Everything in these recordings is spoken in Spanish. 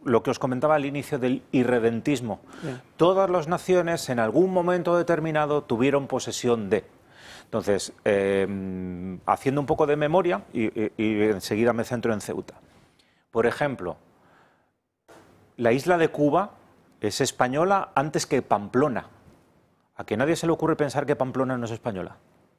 lo que os comentaba al inicio del irredentismo. Todas las naciones en algún momento determinado tuvieron posesión de. Entonces, haciendo un poco de memoria, y enseguida me centro en Ceuta. Por ejemplo, la isla de Cuba es española antes que Pamplona. ¿A que nadie se le ocurre pensar que Pamplona no es española?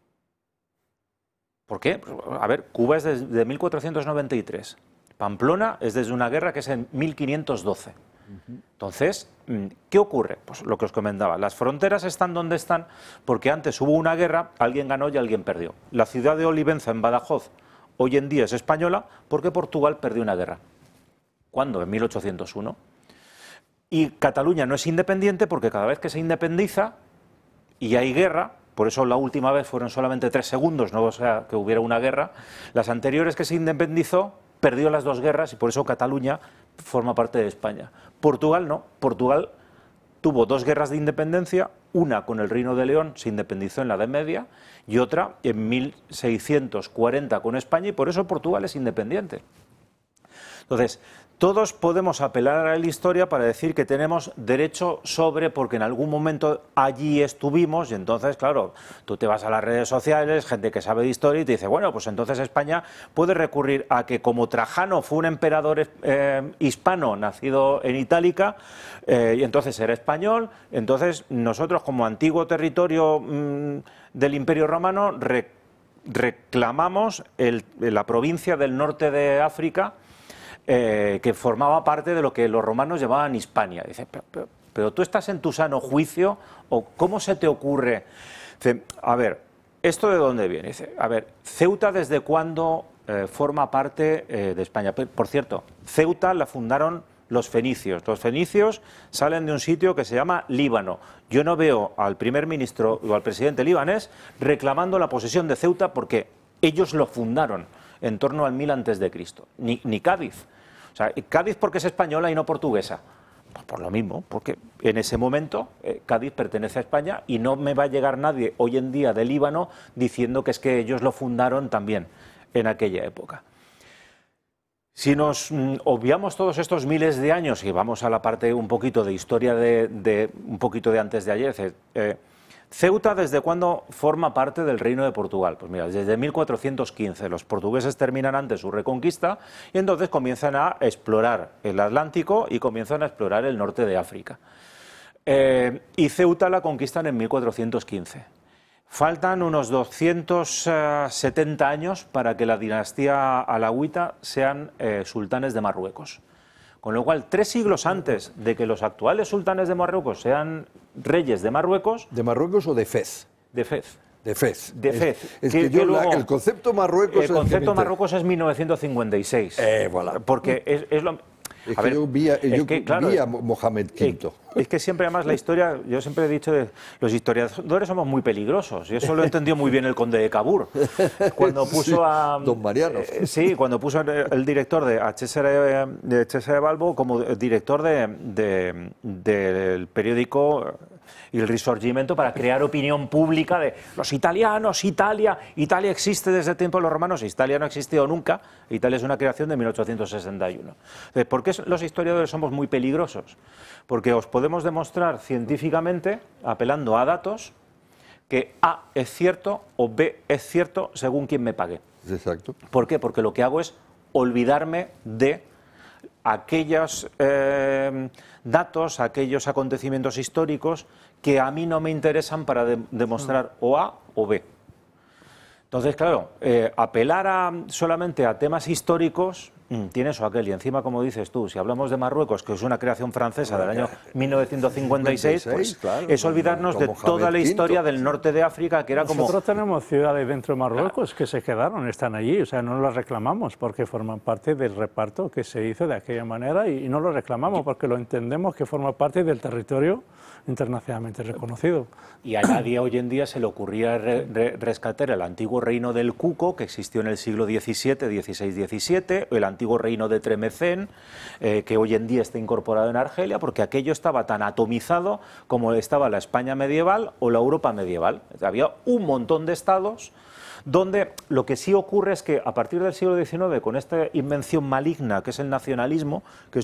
¿Por qué? A ver, Cuba es desde 1493. Pamplona es desde una guerra que es en 1512. Entonces, ¿qué ocurre? Pues lo que os comentaba, las fronteras están donde están porque antes hubo una guerra, alguien ganó y alguien perdió. La ciudad de Olivenza, en Badajoz, hoy en día es española porque Portugal perdió una guerra. ¿Cuándo? En 1801. Y Cataluña no es independiente porque cada vez que se independiza y hay guerra, por eso la última vez fueron solamente 3 segundos, no o sea que hubiera una guerra, las anteriores que se independizó perdió las 2 guerras y por eso Cataluña forma parte de España. Portugal no, Portugal tuvo 2 guerras de independencia, una con el Reino de León, se independizó en la Edad Media, y otra en 1640 con España, y por eso Portugal es independiente. Entonces, todos podemos apelar a la historia para decir que tenemos derecho sobre, porque en algún momento allí estuvimos, y entonces, claro, tú te vas a las redes sociales, gente que sabe de historia, y te dice, bueno, pues entonces España puede recurrir a que como Trajano fue un emperador hispano nacido en Itálica, y entonces era español, entonces nosotros como antiguo territorio del Imperio Romano reclamamos la provincia del norte de África, que formaba parte de lo que los romanos llamaban Hispania. Dice, pero tú estás en tu sano juicio, o ¿cómo se te ocurre? Dice, a ver, ¿esto de dónde viene? Dice, a ver, ¿Ceuta desde cuándo forma parte de España? Por cierto, Ceuta la fundaron los fenicios. Los fenicios salen de un sitio que se llama Líbano. Yo no veo al primer ministro o al presidente libanés reclamando la posesión de Ceuta porque ellos lo fundaron en torno al 1000 a.C., ni Cádiz. O sea, Cádiz porque es española y no portuguesa. Pues por lo mismo, porque en ese momento Cádiz pertenece a España y no me va a llegar nadie hoy en día de Líbano diciendo que es que ellos lo fundaron también en aquella época. Si nos obviamos todos estos miles de años y vamos a la parte un poquito de historia un poquito de antes de ayer, ¿Ceuta desde cuándo forma parte del Reino de Portugal? Pues mira, desde 1415. Los portugueses terminan antes su reconquista y entonces comienzan a explorar el Atlántico y comienzan a explorar el norte de África. Y Ceuta la conquistan en 1415. Faltan unos 270 años para que la dinastía alauita sean sultanes de Marruecos. Con lo cual, 3 siglos antes de que los actuales sultanes de Marruecos sean reyes de Marruecos... ¿De Marruecos o de Fez? De Fez. De Fez. De Fez. Es que luego, el concepto Marruecos... El concepto Marruecos es 1956. Voilà. Porque es lo... Es que yo vi a Mohamed V. Es que siempre, además, la historia, yo siempre he dicho, los historiadores somos muy peligrosos, y eso lo entendió muy bien el conde de Cavour. Cuando puso a... Don Mariano. Sí, cuando puso el director de Cesare Balbo como director del periódico Il Risorgimento para crear opinión pública de los italianos, Italia existe desde el tiempo de los romanos. Italia no ha existido nunca, Italia es una creación de 1861. ¿Por qué los historiadores somos muy peligrosos? Porque os podemos demostrar científicamente, apelando a datos, que A es cierto o B es cierto según quien me pague. Exacto. ¿Por qué? Porque lo que hago es olvidarme de aquellos datos, aquellos acontecimientos históricos que a mí no me interesan para demostrar o A o B. Entonces, claro, apelar solamente a temas históricos tiene eso aquel. Y encima, como dices tú, si hablamos de Marruecos, que es una creación francesa del año 1956, pues claro, es olvidarnos de toda la historia del norte de África, que era como... Nosotros tenemos ciudades dentro de Marruecos que se quedaron, están allí, o sea, no las reclamamos porque forman parte del reparto que se hizo de aquella manera y no lo reclamamos porque lo entendemos que forma parte del territorio internacionalmente reconocido. Y a nadie hoy en día se le ocurría rescatar el antiguo reino del Cuco, que existió en el siglo XVII, XVI-XVII, el antiguo reino de Tremecén, que hoy en día está incorporado en Argelia, porque aquello estaba tan atomizado como estaba la España medieval o la Europa medieval. Había un montón de estados donde lo que sí ocurre es que a partir del siglo XIX, con esta invención maligna que es el nacionalismo, que es